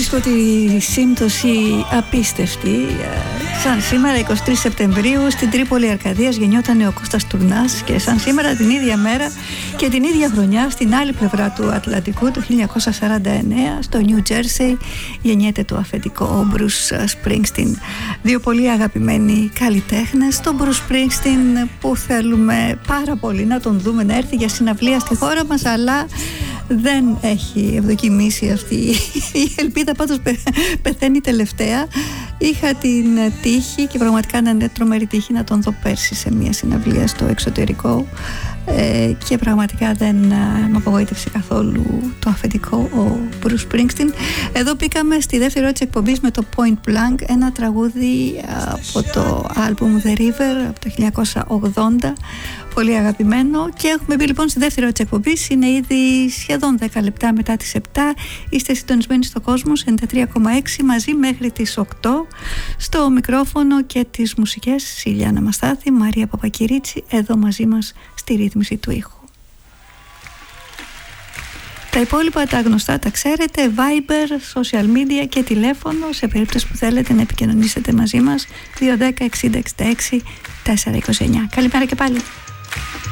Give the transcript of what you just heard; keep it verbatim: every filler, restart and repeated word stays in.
βρίσκω τη σύμπτωση απίστευτη. Σαν σήμερα εικοστή τρίτη Σεπτεμβρίου στην Τρίπολη Αρκαδίας γεννιόταν ο Κώστας Τουρνάς, και σαν σήμερα την ίδια μέρα και την ίδια χρονιά στην άλλη πλευρά του Ατλαντικού, το χίλια εννιακόσια σαράντα εννέα, στο Νιου Τζέρσεϊ, γεννιέται το αφεντικό ο Μπρους Σπρίνγκστιν. Δύο πολύ αγαπημένοι καλλιτέχνες. Τον Μπρους Σπρίνγκστιν που θέλουμε πάρα πολύ να τον δούμε να έρθει για συναυλία στη χώρα μας, αλλά δεν έχει ευδοκιμήσει αυτή η ελπίδα, πάντως πεθαίνει τελευταία. Είχα την τύχη, και πραγματικά ήταν τρομερή τύχη, να τον δω πέρσι σε μια συναυλία στο εξωτερικό, ε, και πραγματικά δεν με απογοήτευσε καθόλου το αφεντικό ο Bruce Springsteen. Εδώ πήγαμε στη δεύτερη ώρα της εκπομπής με το Point Blank, ένα τραγούδι από το άλμπουμ The River από το χίλια εννιακόσια ογδόντα, πολύ αγαπημένο. Και έχουμε μπει λοιπόν στη δεύτερη ώρα της εκπομπής. Είναι ήδη σχεδόν δέκα λεπτά μετά τις επτά. Είστε συντονισμένοι στο Κόσμος ενενήντα τρία κόμμα έξι, μαζί μέχρι τις οκτώ. Στο μικρόφωνο και τις μουσικές Σιλιάνα Μαστάθη, Μαρία Παπακυρίτσι, εδώ μαζί μας στη ρύθμιση του ήχου. Τα υπόλοιπα τα γνωστά τα ξέρετε: Viber, social media και τηλέφωνο σε περίπτωση που θέλετε να επικοινωνήσετε μαζί μας, δύο ένα μηδέν εξήντα εξήντα έξι τετρακόσια είκοσι εννέα. Καλημέρα και πάλι.